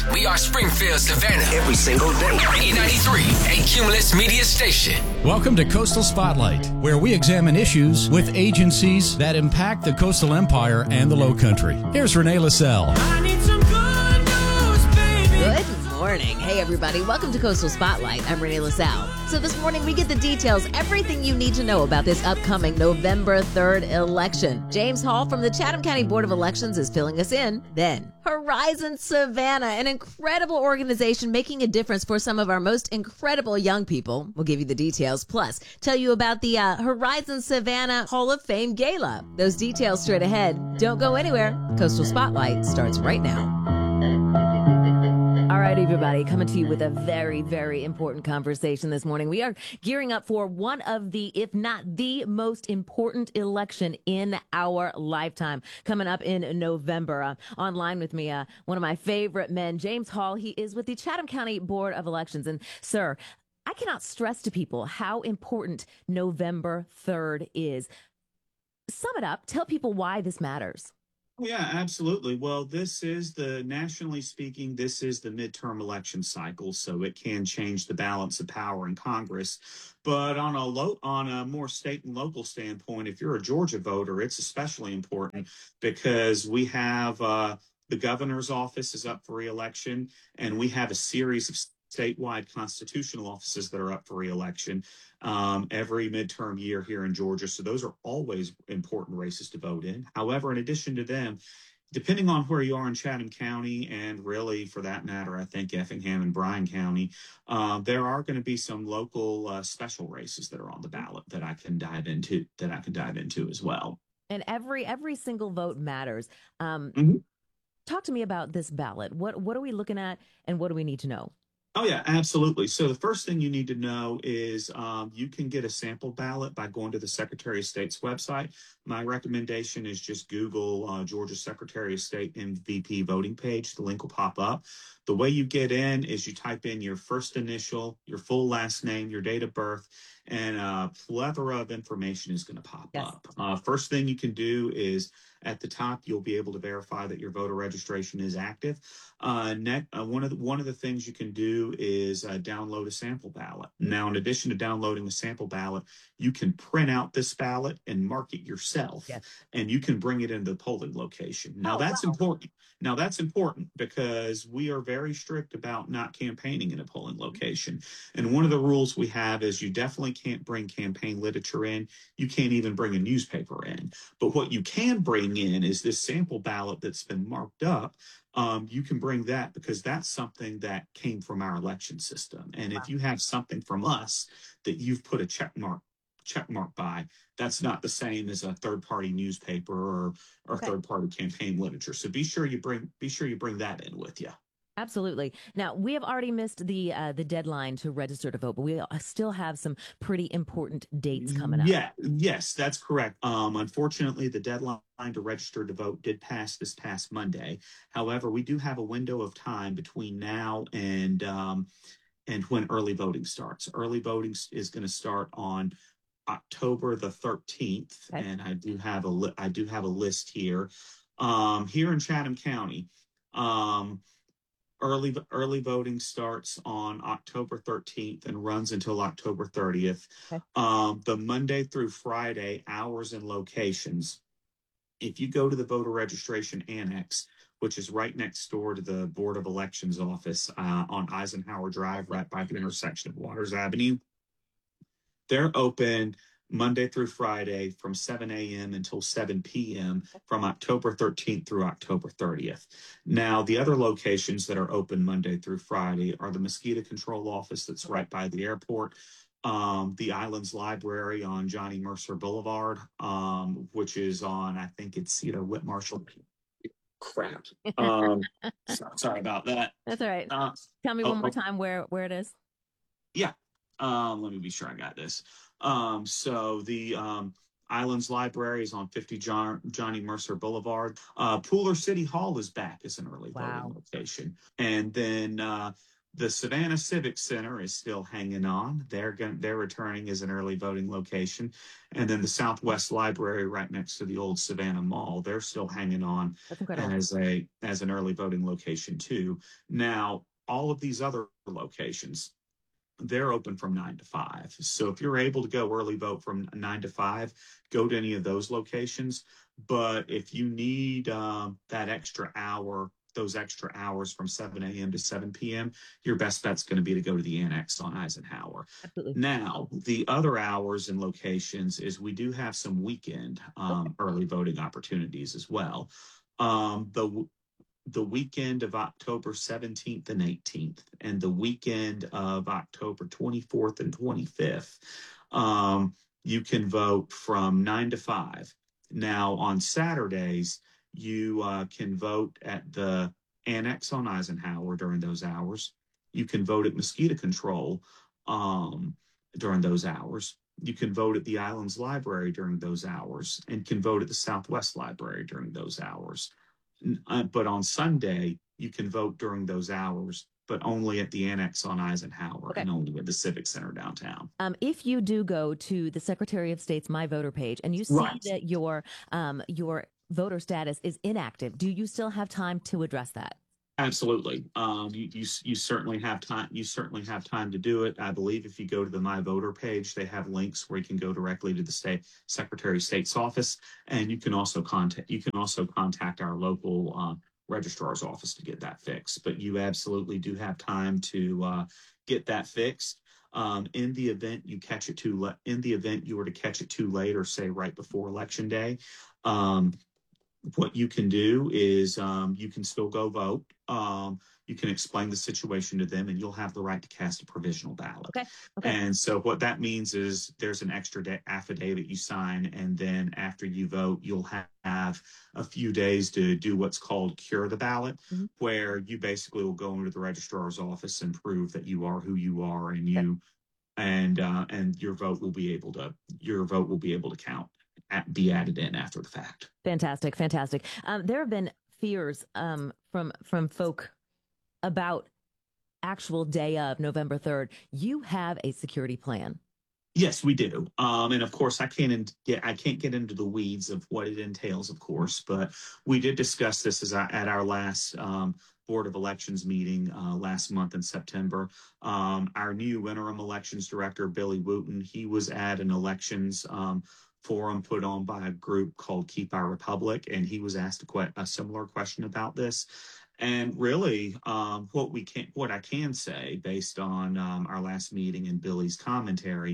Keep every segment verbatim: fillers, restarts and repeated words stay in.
Cumulus. We are Springfield, Savannah. Every single day. E ninety-three, a Cumulus media station. Welcome to Coastal Spotlight, where we examine issues with agencies that impact the coastal empire and the Low Country. Here's Renee LaSalle. I need some good news, baby. Good morning. Hey, everybody. Welcome to Coastal Spotlight. I'm Renee LaSalle. So this morning, we get the details, everything you need to know about this upcoming November third election. James Hall from the Chatham County Board of Elections is filling us in. Then, Horizon Savannah, an incredible organization making a difference for some of our most incredible young people. We'll give you the details, plus tell you about the uh, Horizon Savannah Hall of Fame Gala. Those details straight ahead. Don't go anywhere. Coastal Spotlight starts right now. All right, everybody, coming to you with a very, very important conversation this morning. We are gearing up for one of the, if not the most important election in our lifetime, coming up in November. Uh, online with me, uh, one of my favorite men, James Hall. He is with the Chatham County Board of Elections. And, sir, I cannot stress to people how important November third is. Sum it up. Tell people why this matters. Yeah, absolutely. Well, this is the, nationally speaking, this is the midterm election cycle, so it can change the balance of power in Congress. But on a low, on a more state and local standpoint, if you're a Georgia voter, it's especially important because we have uh, the governor's office is up for re-election, and we have a series of statewide constitutional offices that are up for re-election um, every midterm year here in Georgia. So those are always important races to vote in. However, in addition to them, depending on where you are in Chatham County, and really for that matter, I think Effingham and Bryan County, uh, there are going to be some local uh, special races that are on the ballot that I can dive into, that I can dive into as well. And every every single vote matters. Um, Mm-hmm. Talk to me about this ballot. What what are we looking at, and what do we need to know? Oh, yeah, absolutely. So the first thing you need to know is um, you can get a sample ballot by going to the Secretary of State's website. My recommendation is just Google uh, Georgia Secretary of State M V P voting page. The link will pop up. The way you get in is you type in your first initial, your full last name, your date of birth, and a plethora of information is going to pop Yes. up. Uh, first thing you can do is at the top, you'll be able to verify that your voter registration is active. Uh, next, uh, one of the one of the things you can do is uh, download a sample ballot. Now, in addition to downloading the sample ballot, you can print out this ballot and mark it yourself, Yes. and you can bring it into the polling location. Now, Oh, that's wow. important. Now, that's important because we are very strict about not campaigning in a polling location. And one of the rules we have is you definitely can't bring campaign literature in. You can't even bring a newspaper in. But what you can bring in is this sample ballot that's been marked up. Um, you can bring that because that's something that came from our election system. And if you have something from us that you've put a check mark check mark by, that's not the same as a third-party newspaper or or Okay. third-party campaign literature. So be sure you bring be sure you bring that in with you. Absolutely. Now, we have already missed the uh, the deadline to register to vote, but we still have some pretty important dates coming up. Yeah, yes, that's correct. Um, unfortunately, the deadline to register to vote did pass this past Monday. However, we do have a window of time between now and um, and when early voting starts. Early voting is going to start on October the thirteenth, Okay. and I do have a li- I do have a list here. Um, here in Chatham County, um, early early voting starts on October thirteenth and runs until October thirtieth. Okay. Um, the Monday through Friday hours and locations. If you go to the voter registration annex, which is right next door to the Board of Elections office uh, on Eisenhower Drive, right by the intersection of Waters Avenue, they're open Monday through Friday from seven a.m. until seven p.m. from October thirteenth through October thirtieth. Now, the other locations that are open Monday through Friday are the Mosquito Control Office that's right by the airport, um, the Islands Library on Johnny Mercer Boulevard, um, which is on, I think it's, you know, Whit Marshall. Crap. Um, so, sorry about that. That's all right. Uh, Tell me oh, one more oh. time where, where it is. Yeah. Um, let me be sure I got this. Um, so the um, Islands Library is on fifty John, Johnny Mercer Boulevard. Uh, Pooler City Hall is back as an early Wow. voting location. And then uh, The Savannah Civic Center is still hanging on. They're going, they're returning as an early voting location. And then the Southwest Library right next to the old Savannah Mall, they're still hanging on as a as an early voting location too. Now, all of these other locations, they're open from nine to five. So if you're able to go early vote from nine to five, go to any of those locations. But if you need um, that extra hour, those extra hours from seven a.m. to seven p.m., your best bet's going to be to go to the Annex on Eisenhower. Absolutely. Now, the other hours and locations is we do have some weekend um, okay. early voting opportunities as well. Um, the the weekend of October seventeenth and eighteenth, and the weekend of October twenty-fourth and twenty-fifth, um, you can vote from nine to five. Now, on Saturdays, you uh, can vote at the Annex on Eisenhower during those hours. You can vote at Mosquito Control um, during those hours. You can vote at the Islands Library during those hours, and can vote at the Southwest Library during those hours. Uh, but on Sunday, you can vote during those hours, but only at the Annex on Eisenhower okay. and only at the Civic Center downtown. Um, if you do go to the Secretary of State's My Voter page and you see right. that your um, your voter status is inactive, do you still have time to address that? Absolutely. Um, you, you you certainly have time. You certainly have time to do it. I believe if you go to the My Voter page, they have links where you can go directly to the state Secretary of State's office, and you can also contact you can also contact our local uh, registrar's office to get that fixed. But you absolutely do have time to uh, get that fixed. Um, in the event you catch it too late, in the event you were to catch it too late, or say right before Election Day. Um, What you can do is um, you can still go vote. Um, you can explain the situation to them, and you'll have the right to cast a provisional ballot. Okay. Okay. And so what that means is there's an extra day affidavit you sign, and then after you vote, you'll have a few days to do what's called cure the ballot, mm-hmm. where you basically will go into the registrar's office and prove that you are who you are, and you okay. and uh, and your vote will be able to your vote will be able to count. At, be added in after the fact. Fantastic, fantastic. Um, there have been fears um, from from folk about actual day of November third. You have a security plan. Yes, we do. Um, and of course, I can't in, get I can't get into the weeds of what it entails, of course, but we did discuss this as I, at our last um, Board of Elections meeting uh, last month in September. Um, our new interim elections director, Billy Wooten, he was at an elections um, forum put on by a group called Keep Our Republic, and he was asked a, que- a similar question about this. And really, um, what we can, what I can say, based on um, our last meeting and Billy's commentary,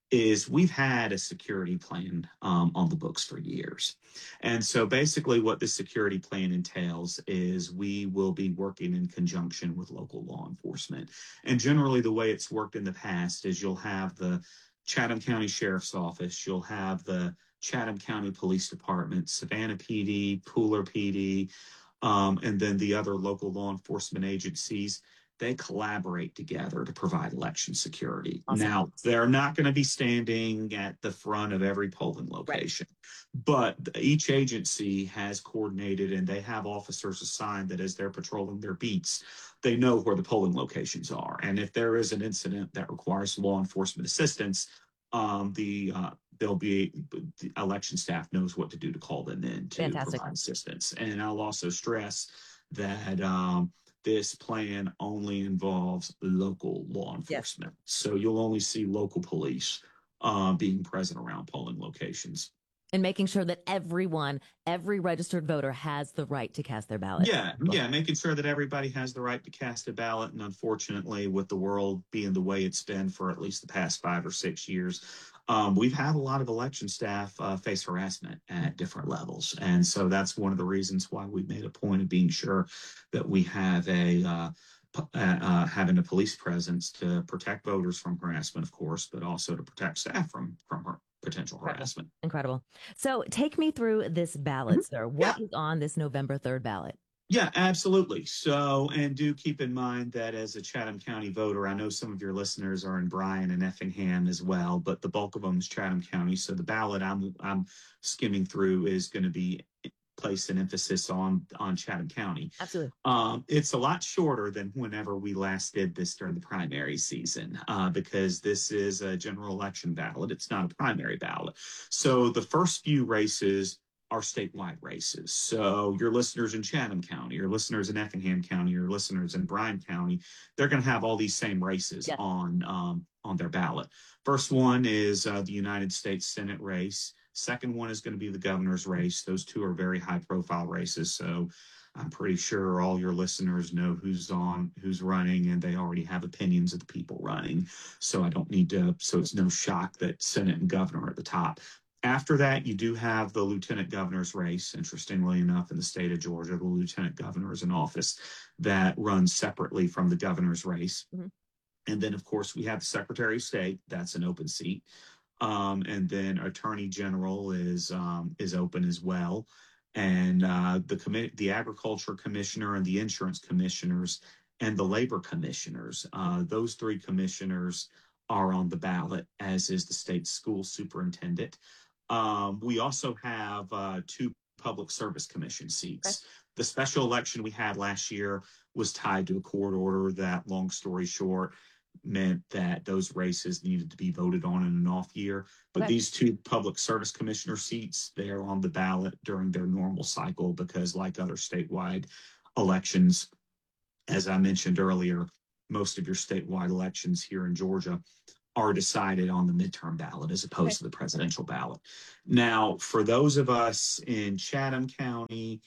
is we've had a security plan um, on the books for years. And so basically what the security plan entails is we will be working in conjunction with local law enforcement. And generally the way it's worked in the past is you'll have the Chatham County Sheriff's Office, you'll have the Chatham County Police Department, Savannah P D, Pooler P D, um, and then the other local law enforcement agencies. They collaborate together to provide election security. Awesome. Now, they're not going to be standing at the front of every polling location, right. but each agency has coordinated, and they have officers assigned that as they're patrolling their beats, they know where the polling locations are. And if there is an incident that requires law enforcement assistance, um, the uh, there'll be the election staff knows what to do to call them in to Fantastic. Provide assistance. And I'll also stress that um, this plan only involves local law enforcement. Yes. So you'll only see local police uh, being present around polling locations. And making sure that everyone, every registered voter has the right to cast their ballot. Yeah, yeah, making sure that everybody has the right to cast a ballot. And unfortunately, with the world being the way it's been for at least the past five or six years, um, we've had a lot of election staff uh, face harassment at different levels. And so that's one of the reasons why we made a point of being sure that we have a uh, uh, having a police presence to protect voters from harassment, of course, but also to protect staff from from her. Potential harassment. Incredible. So take me through this ballot, mm-hmm. sir. What yeah. is on this November third ballot? Yeah, absolutely. So, and do keep in mind that as a Chatham County voter, I know some of your listeners are in Bryan and Effingham as well, but the bulk of them is Chatham County. So the ballot I'm I'm skimming through is going to be place an emphasis on on Chatham County. Absolutely. Um, it's a lot shorter than whenever we last did this during the primary season, uh, because this is a general election ballot. It's not a primary ballot. So the first few races are statewide races. So your listeners in Chatham County, your listeners in Effingham County, your listeners in Bryan County, they're going to have all these same races Yeah. on um, on their ballot. First one is uh, the United States Senate race. Second one is going to be the governor's race. Those two are very high profile races. So I'm pretty sure all your listeners know who's on, who's running, and they already have opinions of the people running. So I don't need to, so it's no shock that Senate and governor are at the top. After that, you do have the lieutenant governor's race. Interestingly enough, in the state of Georgia, the lieutenant governor is an office that runs separately from the governor's race. Mhm. And then, of course, we have the secretary of state. That's an open seat. Um, and then attorney general is um, is open as well. And uh, the commi- the agriculture commissioner and the insurance commissioners and the labor commissioners, uh, those three commissioners are on the ballot, as is the state school superintendent. Um, we also have uh, two public service commission seats. Okay. The special election we had last year was tied to a court order that, long story short, meant that those races needed to be voted on in an off year. But Okay. these two public service commissioner seats, they're on the ballot during their normal cycle because, like other statewide elections, as I mentioned earlier, most of your statewide elections here in Georgia are decided on the midterm ballot as opposed Okay. to the presidential ballot. Now, for those of us in Chatham County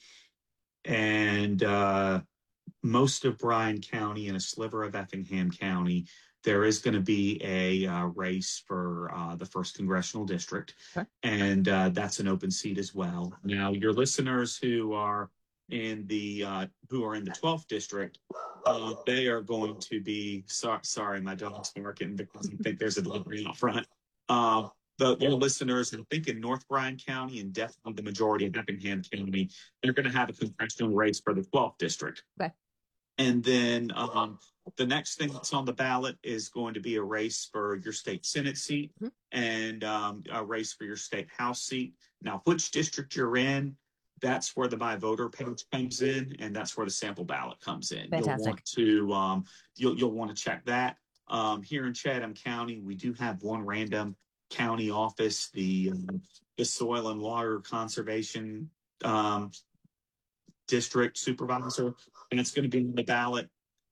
and uh, most of Bryan County and a sliver of Effingham County, there is going to be a uh, race for uh, the first congressional district. Okay. And uh, that's an open seat as well. Now, your listeners who are in the uh, who are in the twelfth district, uh, they are going to be so, sorry, my dog's barking because I think there's a delivery out front. Uh, the your listeners, I think in North Bryan County and definitely the majority of Effingham County, they're going to have a congressional race for the twelfth district. Okay. And then um, the next thing that's on the ballot is going to be a race for your state Senate seat Mhm. and um, a race for your state House seat. Now, which district you're in, that's where the My Voter page comes in, and that's where the sample ballot comes in. Fantastic. You'll want to um, you'll you'll want to check that. Um, here in Chatham County, we do have one random county office, the um, the Soil and Water Conservation um, District Supervisor, and it's going to be on the ballot.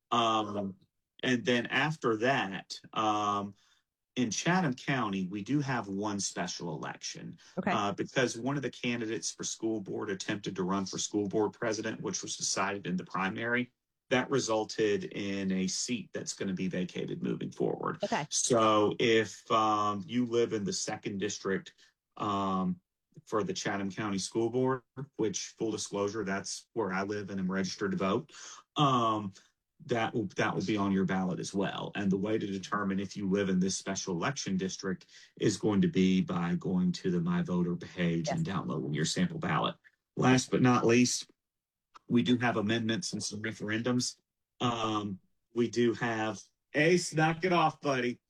Um, and then after that, um, in Chatham County, we do have one special election. Okay. Uh, because one of the candidates for school board attempted to run for school board president, which was decided in the primary. That resulted in a seat that's going to be vacated moving forward. Okay. So if um, you live in the second district um, for the Chatham County School Board, which, full disclosure, that's where I live and am registered to vote, um, that will that will be on your ballot as well. And the way to determine if you live in this special election district is going to be by going to the My Voter page Yes. and downloading your sample ballot. Last but not least, we do have amendments and some referendums. Um, we do have, Ace, knock it off, buddy.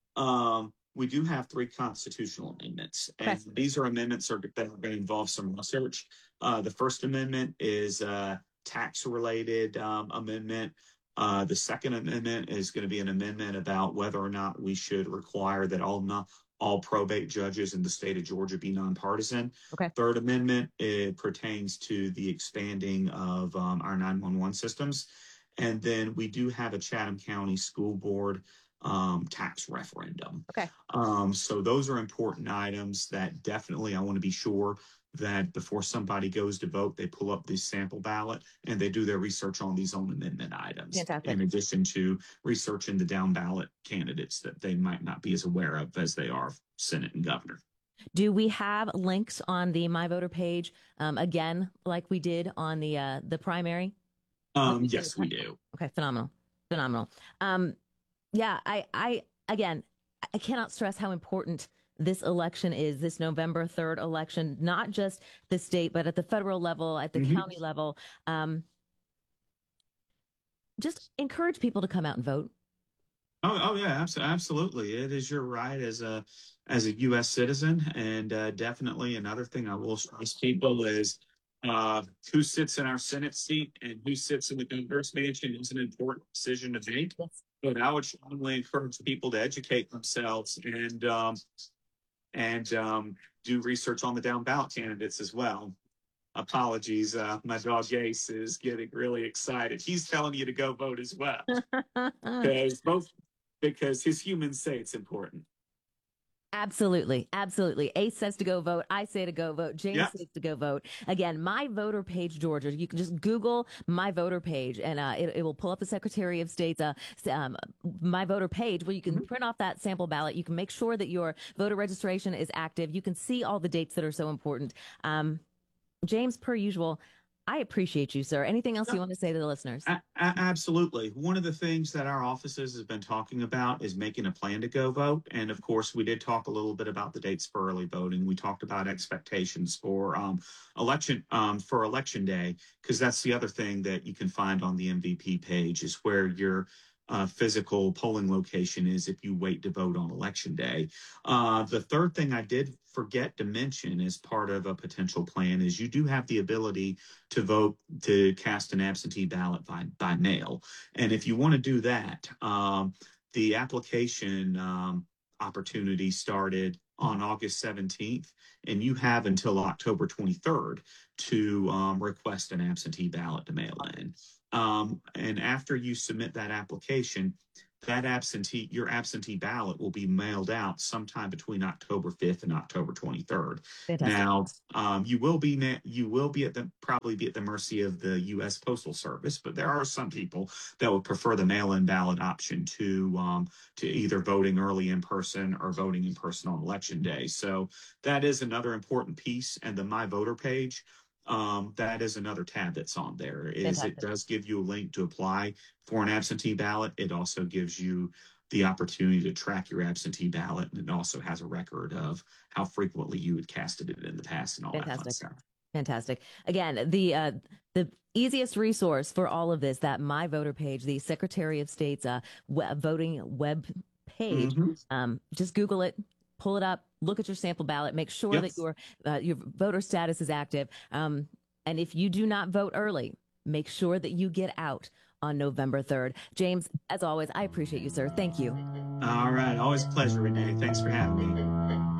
Um, we do have three constitutional amendments, and Okay. these are amendments are, that are going to involve some research. Uh, the first amendment is a tax-related um, amendment. Uh, the second amendment is going to be an amendment about whether or not we should require that all not all probate judges in the state of Georgia be nonpartisan. Okay. Third amendment, it pertains to the expanding of um, our nine one one systems. And then we do have a Chatham County School Board um, tax referendum. Okay. Um, so those are important items that definitely I want to be sure that before somebody goes to vote, they pull up the sample ballot and they do their research on these own amendment items. Fantastic. In addition to researching the down ballot candidates that they might not be as aware of as they are Senate and governor. Do we have links on the My Voter page um, again, like we did on the uh, the primary? Um, yes, we do. Okay, phenomenal, phenomenal. Um, yeah, I, I again, I cannot stress how important this election is, this November third election, not just the state, but at the federal level, at the Mhm. county level. Um, just encourage people to come out and vote. Oh, oh yeah, abso- absolutely. It is your right as a as a U S citizen, and uh, definitely another thing I will stress people is Uh, who sits in our Senate seat and who sits in the governor's mansion is an important decision to make. Yes. But I would strongly encourage people to educate themselves and um, and um, do research on the down ballot candidates as well. Apologies, uh, my dog Ace is getting really excited. He's telling you to go vote as well because both because his humans say it's important. Absolutely. Absolutely. Ace says to go vote. I say to go vote. James Yeah. says to go vote. Again, My Voter Page, Georgia. You can just Google My Voter Page and uh, it, it will pull up the Secretary of State's uh, um, My Voter Page where you can print off that sample ballot. You can make sure that your voter registration is active. You can see all the dates that are so important. Um, James, per usual, I appreciate you, sir. Anything else you want to say to the listeners? A- a- absolutely. One of the things that our offices has been talking about is making a plan to go vote. And of course, we did talk a little bit about the dates for early voting. We talked about expectations for um, election um, for election day, because that's the other thing that you can find on the M V P page is where your uh, physical polling location is if you wait to vote on election day. Uh, the third thing I did forget to mention as part of a potential plan is you do have the ability to vote to cast an absentee ballot by, by mail. And if you want to do that, um, the application um, opportunity started on August seventeenth, and you have until October twenty-third to um, request an absentee ballot to mail in. Um, and after you submit that application, that absentee, your absentee ballot will be mailed out sometime between October fifth and October twenty-third. Fantastic. Now, um, you will be ma- you will be at the probably be at the mercy of the U S Postal Service, but there are some people that would prefer the mail-in ballot option to um, to either voting early in person or voting in person on election day. So that is another important piece. And the My Voter page, um, that is another tab that's on there. Is Fantastic. it does give you a link to apply for an absentee ballot. It also gives you the opportunity to track your absentee ballot, and it also has a record of how frequently you had casted it in the past and all that fun Fantastic. stuff. Fantastic. Again, the uh, the easiest resource for all of this, that My Voter Page, the Secretary of State's uh, web voting web page. Mhm. Um, just Google it, pull it up, look at your sample ballot, make sure Yep. that your uh, your voter status is active. Um, and if you do not vote early, make sure that you get out on November third. James, as always, I appreciate you, sir. Thank you. All right. Always a pleasure, Renee. Thanks for having me.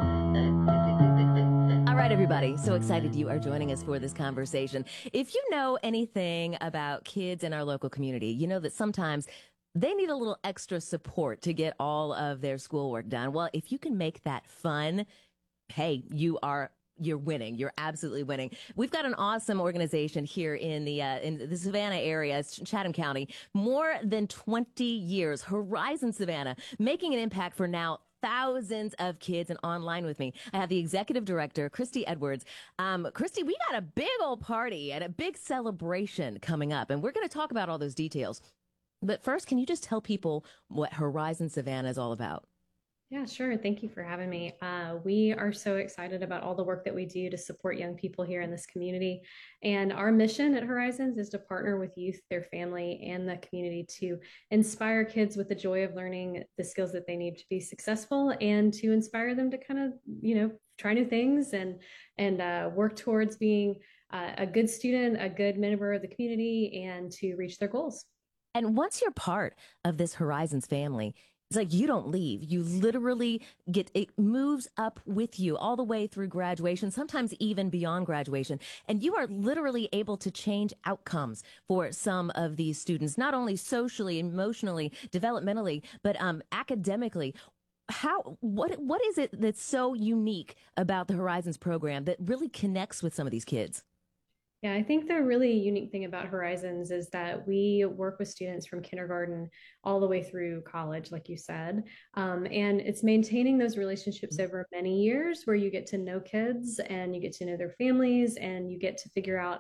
All right, everybody. So excited you are joining us for this conversation. If you know anything about kids in our local community, you know that sometimes they need a little extra support to get all of their schoolwork done. Well, if you can make that fun, hey, you are you're winning. You're absolutely winning. We've got an awesome organization here in the uh, in the Savannah area, Chatham County. More than twenty years, Horizon Savannah, making an impact for now thousands of kids. And online with me, I have the executive director, Christy Edwards. Um, Christy, we got a big old party and a big celebration coming up, and we're going to talk about all those details. But first, can you just tell people what Horizon Savannah is all about? Yeah, sure. Thank you for having me. Uh, we are so excited about all the work that we do to support young people here in this community. And our mission at Horizons is to partner with youth, their family, and the community to inspire kids with the joy of learning the skills that they need to be successful, and to inspire them to kind of, you know, try new things and and uh, work towards being uh, a good student, a good member of the community, and to reach their goals. And once you're part of this Horizons family, it's like you don't leave. You literally get, it moves up with you all the way through graduation, sometimes even beyond graduation. And you are literally able to change outcomes for some of these students, not only socially, emotionally, developmentally, but um, academically. How, what, what is it that's so unique about the Horizons program that really connects with some of these kids? Yeah, I think the really unique thing about Horizons is that we work with students from kindergarten all the way through college, like you said. Um, and it's maintaining those relationships over many years where you get to know kids and you get to know their families and you get to figure out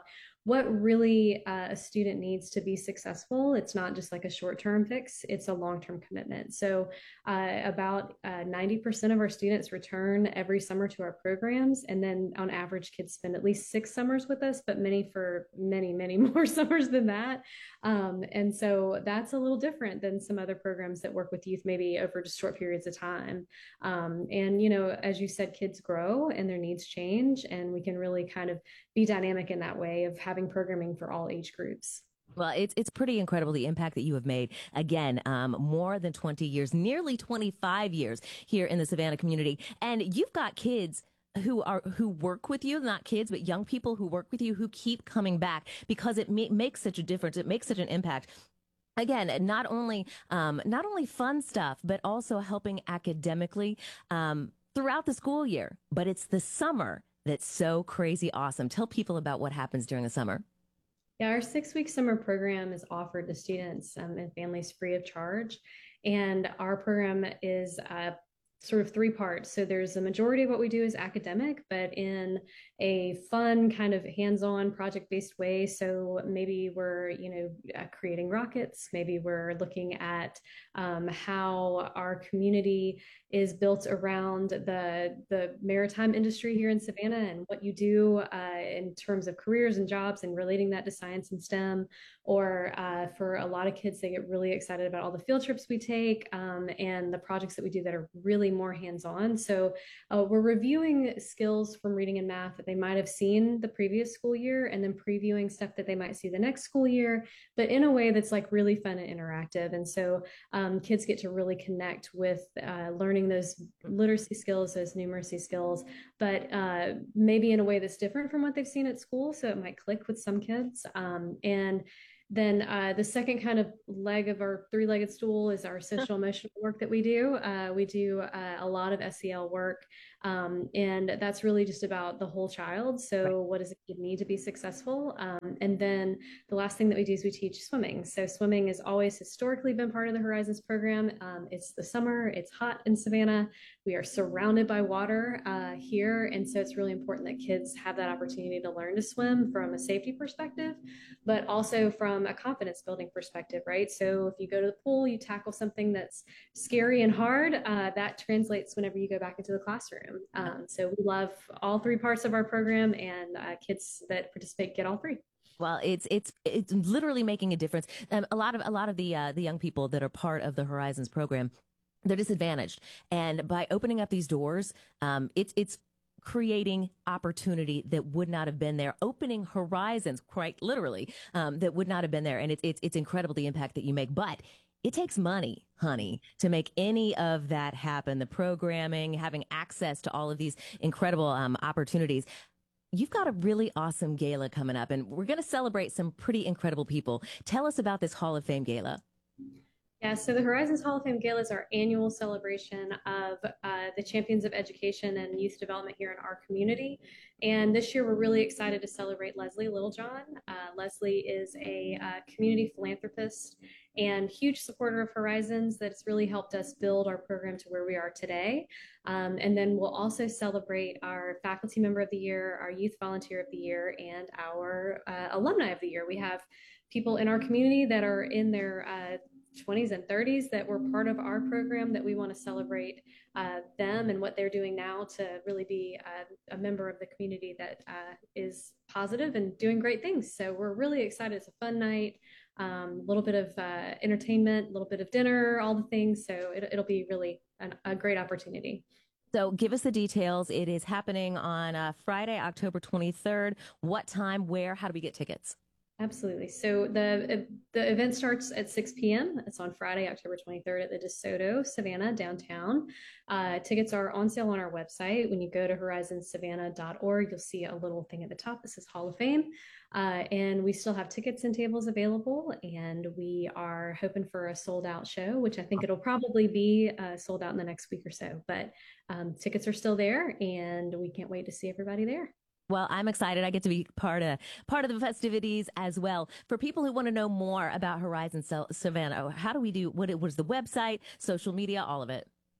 what really uh, a student needs to be successful. It's not just like a short-term fix, it's a long-term commitment. So uh, about uh, ninety percent of our students return every summer to our programs. And then on average, kids spend at least six summers with us, but many for many, many more summers than that. Um, and so that's a little different than some other programs that work with youth maybe over just short periods of time. Um, and, you know, as you said, kids grow and their needs change, and we can really kind of be dynamic in that way of having programming for all age groups. Well, it's it's pretty incredible the impact that you have made. Again, um, more than twenty years, nearly twenty-five years here in the Savannah community. And you've got kids who are who work with you, not kids, but young people who work with you who keep coming back because it ma- makes such a difference. It makes such an impact. Again, not only um, not only fun stuff, but also helping academically um, throughout the school year. But it's the summer that's so crazy awesome. Tell people about what happens during the summer. Yeah, our six-week summer program is offered to students um, and families free of charge. And our program is uh, sort of three parts. So there's a majority of what we do is academic, but in a fun kind of hands-on project-based way. So maybe we're, you know, uh, creating rockets. Maybe we're looking at um, how our community is built around the the maritime industry here in Savannah and what you do uh, in terms of careers and jobs and relating that to science and STEM. Or uh, for a lot of kids, they get really excited about all the field trips we take um, and the projects that we do that are really more hands-on. So uh, we're reviewing skills from reading and math that they might have seen the previous school year, and then previewing stuff that they might see the next school year, but in a way that's like really fun and interactive. And so um, kids get to really connect with uh, learning those literacy skills, those numeracy skills, but uh, maybe in a way that's different from what they've seen at school. So it might click with some kids. Um, and Then uh, the second kind of leg of our three-legged stool is our social emotional work that we do. Uh, we do uh, a lot of S E L work, um, and that's really just about the whole child. So what does a kid need to be successful? Um, and then the last thing that we do is we teach swimming. So swimming has always historically been part of the Horizons program. Um, it's the summer, it's hot in Savannah. We are surrounded by water uh, here, and so it's really important that kids have that opportunity to learn to swim from a safety perspective, but also from a confidence building perspective, right? So if you go to the pool, you tackle something that's scary and hard, uh, that translates whenever you go back into the classroom. Um, so we love all three parts of our program, and uh, kids that participate get all three. Well, it's it's it's literally making a difference. Um, a lot of a lot of the uh, the young people that are part of the Horizons program, they're disadvantaged, and by opening up these doors, um, it's it's creating opportunity that would not have been there, opening horizons, quite literally, um, that would not have been there. And it's, it's, it's incredible the impact that you make, but it takes money, honey, to make any of that happen. The programming, having access to all of these incredible um, opportunities. You've got a really awesome gala coming up, and we're going to celebrate some pretty incredible people. Tell us about this Hall of Fame gala. Yeah, so the Horizons Hall of Fame Gala is our annual celebration of uh, the champions of education and youth development here in our community. And this year, we're really excited to celebrate Leslie Littlejohn. Uh, Leslie is a uh, community philanthropist and huge supporter of Horizons that's really helped us build our program to where we are today. Um, and then we'll also celebrate our faculty member of the year, our youth volunteer of the year, and our uh, alumni of the year. We have people in our community that are in their uh, twenties and thirties that were part of our program that we want to celebrate uh, them and what they're doing now to really be uh, a member of the community that uh, is positive and doing great things. So we're really excited. It's a fun night, a um, little bit of uh, entertainment, a little bit of dinner, all the things. So it, it'll be really an, a great opportunity. So give us the details. It is happening on uh, Friday, October twenty-third. What time, where, how do we get tickets? Absolutely. So the the event starts at six p.m. It's on Friday, October twenty-third at the DeSoto, Savannah, downtown. Uh, tickets are on sale on our website. When you go to horizons savannah dot org, you'll see a little thing at the top that says Hall of Fame. Uh, and we still have tickets and tables available. And we are hoping for a sold out show, which I think it'll probably be uh, sold out in the next week or so. But um, tickets are still there, and we can't wait to see everybody there. Well, I'm excited. I get to be part of part of the festivities as well. For people who want to know more about Horizons Savannah, how do we do? What was the website, social media, all of it?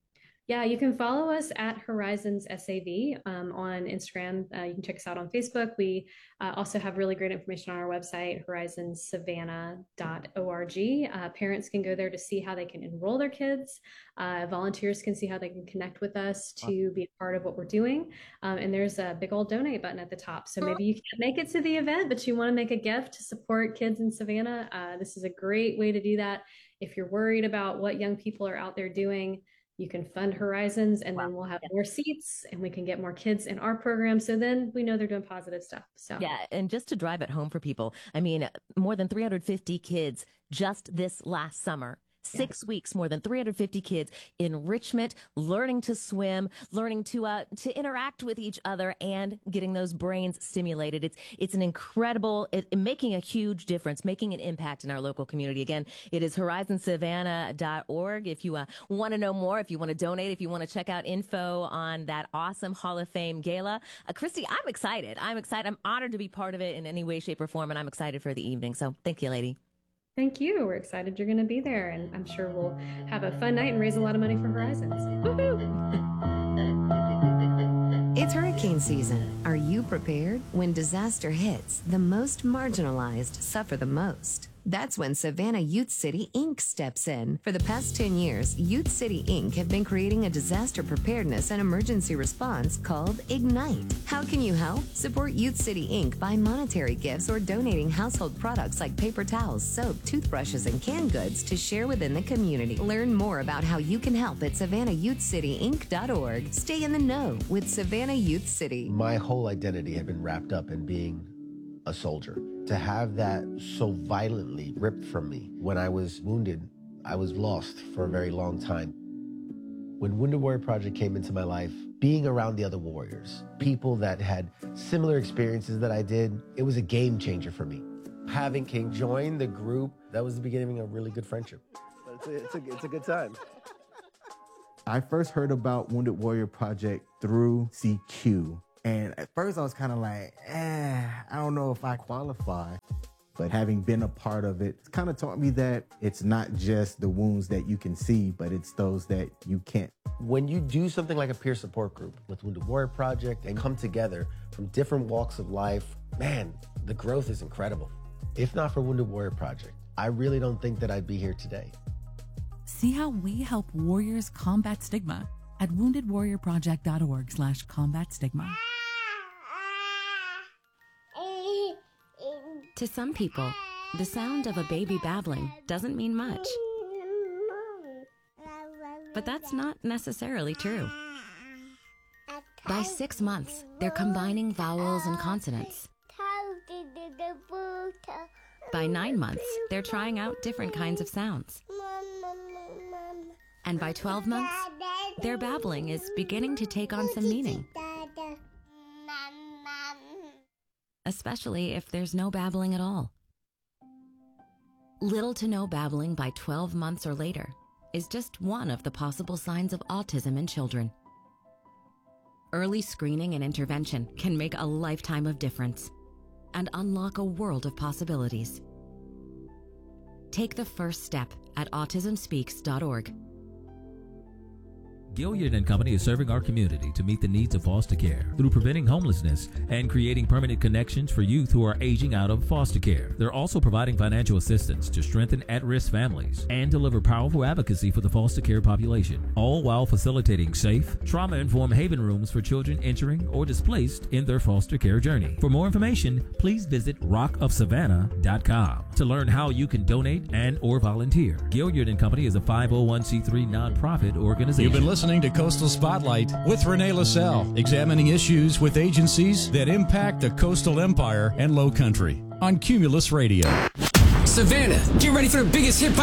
Yeah, you can follow us at Horizons S A V um, on Instagram. Uh, you can check us out on Facebook. We uh, also have really great information on our website, horizons savannah dot org. Uh, parents can go there to see how they can enroll their kids. Uh, volunteers can see how they can connect with us to be a part of what we're doing. Um, and there's a big old donate button at the top. So maybe you can't make it to the event, but you want to make a gift to support kids in Savannah. Uh, this is a great way to do that. If you're worried about what young people are out there doing, you can fund Horizons, and wow. then we'll have yeah. more seats and we can get more kids in our program. So then we know they're doing positive stuff. So yeah. And just to drive it home for people, I mean, more than three hundred fifty kids just this last summer. Six yeah. weeks, more than three hundred fifty kids, enrichment, learning to swim, learning to uh, to interact with each other, and getting those brains stimulated. It's it's an incredible, it, it, making a huge difference, making an impact in our local community. Again, it is horizons savannah dot org. If you uh, want to know more, if you want to donate, if you want to check out info on that awesome Hall of Fame gala. Uh, Christy, I'm excited. I'm excited. I'm honored to be part of it in any way, shape, or form, and I'm excited for the evening. So thank you, lady. Thank you. We're excited you're going to be there, and I'm sure we'll have a fun night and raise a lot of money for Horizons. Woo-hoo! It's hurricane season. Are you prepared? When disaster hits, the most marginalized suffer the most. That's when Savannah Youth City Incorporated steps in. For the past ten years, Youth City Incorporated have been creating a disaster preparedness and emergency response called Ignite. How can you help? Support Youth City Incorporated by monetary gifts or donating household products like paper towels, soap, toothbrushes, and canned goods to share within the community. Learn more about how you can help at savannah youth city inc dot org. Stay in the know with Savannah Youth City. My whole identity had been wrapped up in being a soldier. To have that so violently ripped from me when I was wounded, I was lost for a very long time. When Wounded Warrior Project came into my life, being around the other warriors, people that had similar experiences that I did, it was a game changer for me. Having King join the group, that was the beginning of a really good friendship. It's a, it's a, it's a good time. I first heard about Wounded Warrior Project through C Q. And at first I was kind of like, eh, I don't know if I qualify. But having been a part of it, it's kind of taught me that it's not just the wounds that you can see, but it's those that you can't. When you do something like a peer support group with Wounded Warrior Project and come together from different walks of life, man, the growth is incredible. If not for Wounded Warrior Project, I really don't think that I'd be here today. See how we help warriors combat stigma at wounded warrior project dot org slash combat stigma. To some people, the sound of a baby babbling doesn't mean much. But that's not necessarily true. By six months, they're combining vowels and consonants. By nine months, they're trying out different kinds of sounds. And by twelve months, their babbling is beginning to take on some meaning. Especially if there's no babbling at all. Little to no babbling by twelve months or later is just one of the possible signs of autism in children. Early screening and intervention can make a lifetime of difference and unlock a world of possibilities. Take the first step at autism speaks dot org. Gilliard and Company is serving our community to meet the needs of foster care through preventing homelessness and creating permanent connections for youth who are aging out of foster care. They're also providing financial assistance to strengthen at-risk families and deliver powerful advocacy for the foster care population, all while facilitating safe, trauma-informed haven rooms for children entering or displaced in their foster care journey. For more information, please visit rock of savannah dot com to learn how you can donate and or volunteer. Gilliard and Company is a five oh one c three nonprofit organization. You've been listening to Coastal Spotlight with Renee LaSalle, examining issues with agencies that impact the coastal empire and low country on Cumulus Radio. Savannah, get ready for the biggest hip